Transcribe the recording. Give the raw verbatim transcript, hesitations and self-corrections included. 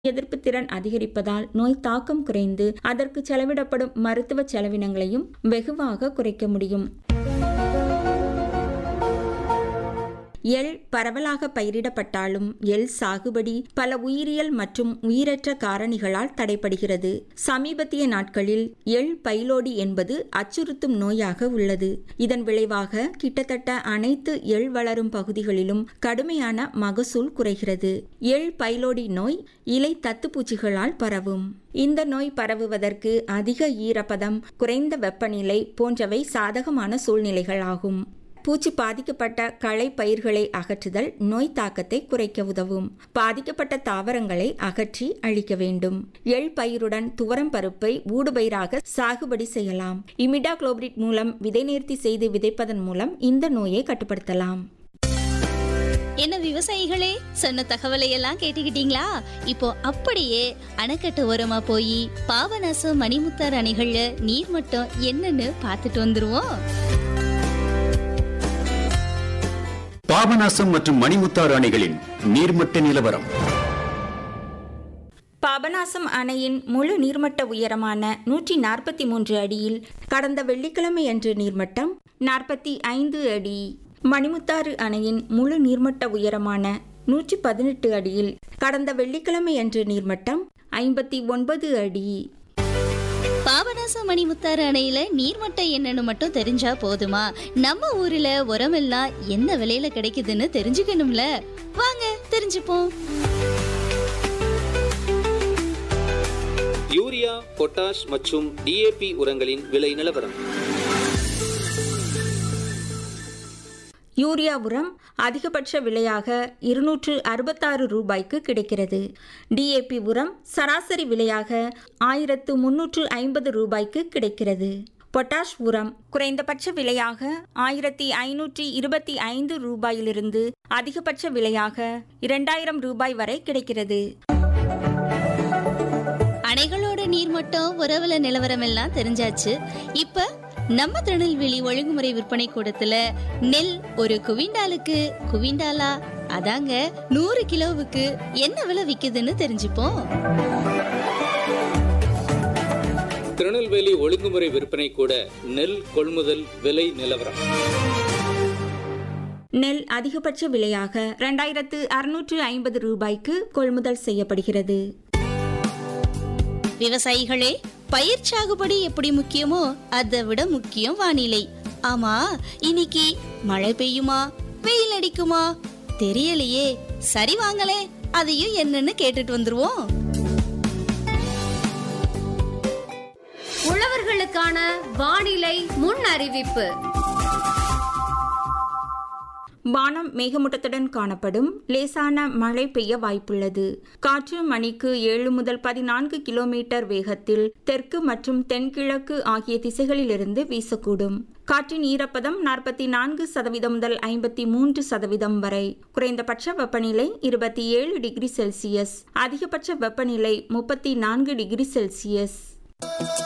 எதிர்ப்பு திறன் அதிகரிப்பதால் நோய் தாக்கம் குறைந்து அதற்கு செலவிடப்படும் மருத்துவ செலவினங்களையும் வெகுவாக குறைக்க முடியும். எள் பரவலாக பயிரிடப்பட்டாலும் எள் சாகுபடி பல உயிரியல் மற்றும் உயிரற்ற காரணிகளால் தடைபடுகிறது. சமீபத்திய நாட்களில் எள் பைலோடி என்பது அச்சுறுத்தும் நோயாக உள்ளது. இதன் விளைவாக கிட்டத்தட்ட அனைத்து எள் வளரும் பகுதிகளிலும் கடுமையான மகசூல் குறைகிறது. எள் பைலோடி நோய் இலை தத்துப்பூச்சிகளால் பரவும். இந்த நோய் பரவுவதற்கு அதிக ஈரப்பதம், குறைந்த வெப்பநிலை போன்றவை சாதகமான சூழ்நிலைகள் ஆகும். பூச்சி பாதிக்கப்பட்ட களை பயிர்களை அகற்றுதல் நோய் தாக்கத்தை குறைக்க உதவும். பாதிக்கப்பட்ட தாவரங்களை அகற்றி அழிக்க வேண்டும். எள் பயிருடன் துவரம் பருப்பை ஊடுபயிராக சாகுபடி செய்யலாம். இமிடாக்ளோபிரிட் மூலம் விதை நேர்த்தி செய்து விதைப்பதன் மூலம் இந்த நோயை கட்டுப்படுத்தலாம். என்ன விவசாயிகளே, சொன்ன தகவலை எல்லாம் கேட்டுக்கிட்டீங்களா? இப்போ அப்படியே அணைக்கட்டு ஓரமா போய் பாபநாசம் மணிமுத்தாறு அணைகள்ல நீர் மட்டம் என்னன்னு பார்த்துட்டு வந்துருவோம். பாபநாசம் மற்றும் மணிமுத்தாறு அணைகளின் நீர்மட்ட நிலவரம். பாபநாசம் அணையின் முழு நீர்மட்ட உயரமான நூற்றி நாற்பத்தி மூன்று அடியில் கடந்த வெள்ளிக்கிழமை அன்று நீர்மட்டம் நாற்பத்தி ஐந்து அடி. மணிமுத்தாறு அணையின் முழு நீர்மட்ட உயரமான நூற்றி பதினெட்டு அடியில் கடந்த வெள்ளிக்கிழமை அன்று நீர்மட்டம் ஐம்பத்தி ஒன்பது அடி. பாபநாசம் மணிமுத்தாறு அணையில நீர்மட்டம் என்னன்னு மட்டும் தெரிஞ்சா போதுமா? நம்ம ஊர்ல உரமெல்லாம் என்ன விலையில கிடைக்குதுன்னு தெரிஞ்சுக்கணும்ல. வாங்க தெரிஞ்சுப்போம். யூரியா, பொட்டாஷ் மற்றும் டிஏபி உரங்களின் விலை நிலவரம். யூரியா உரம் அதிகபட்ச விலையாக இருநூற்று அறுபத்தாறு ரூபாய்க்கு கிடைக்கிறது. டிஏபி உரம் சராசரி விலையாக ஆயிரத்து முன்னூற்று ஐம்பது ரூபாய்க்கு கிடைக்கிறது. பொட்டாஷ் உரம் குறைந்தபட்ச விலையாக ஆயிரத்தி ஐநூற்றி இருபத்தி ஐந்து ரூபாயிலிருந்து அதிகபட்ச விலையாக இரண்டாயிரம் ரூபாய் வரை கிடைக்கிறது. அணைகளோட நீர்மட்டம், உறவுல நிலவரம் எல்லாம் தெரிஞ்சாச்சு. இப்ப நம்ம திருநெல்வேலி ஒழுங்குமுறை விற்பனை கூடத்துல நெல் ஒரு குவிண்டாலுக்கு குவிண்டாலா அதாங்க நூறு கிலோவுக்கு என்ன விலை விக்குதுன்னு தெரிஞ்சுப்போம். திருநெல்வேலி ஒழுங்குமுறை விற்பனை கூட நெல் கொள்முதல் விலை நிலவரம். நெல் அதிகபட்ச விலையாக இரண்டாயிரத்து அறுநூற்று ஐம்பது ரூபாய்க்கு கொள்முதல் செய்யப்படுகிறது. விவசாயிகளே, பயிர் சாகுபடி எப்படி முக்கியமோ அதை விட முக்கியம் வானிலை. ஆமா, இன்னைக்கு மழை பெய்யுமா வெயில் அடிக்குமா தெரியலையே. சரி வாங்களே, அதையும் என்னன்னு கேட்டுட்டு வந்துருவோம். உழவர்களுக்கான வானிலை முன் அறிவிப்பு. வானம் மேகமூட்டத்துடன் காணப்படும். லேசான மழை பெய்ய வாய்ப்புள்ளது. காற்று மணிக்கு ஏழு முதல் பதினான்கு கிலோமீட்டர் வேகத்தில் தெற்கு மற்றும் தென்கிழக்கு ஆகிய திசைகளிலிருந்து வீசக்கூடும். காற்றின் ஈரப்பதம் நாற்பத்தி நான்கு சதவீதம் முதல் ஐம்பத்தி மூன்று சதவீதம் வரை. குறைந்தபட்ச வெப்பநிலை இருபத்தி ஏழு டிகிரி செல்சியஸ், அதிகபட்ச வெப்பநிலை முப்பத்தி நான்கு டிகிரி செல்சியஸ்.